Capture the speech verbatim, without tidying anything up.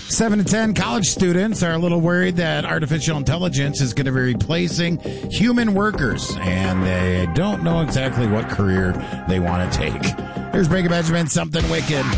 seven to ten college students are a little worried that artificial intelligence is going to be replacing human workers, and they don't know exactly what career they want to take. Here's Breaking Benjamin, Something Wicked.